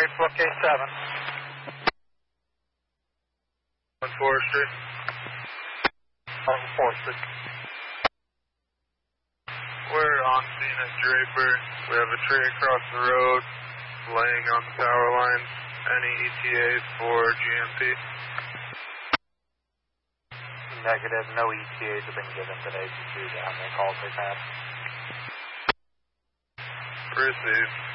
book A7. On Forestry. On Forestry. We're on scene at Draper. We have a tree across the road, laying on the power lines. Any ETAs for GMP? Negative. No ETAs have been given today due to how many calls they've had. Received.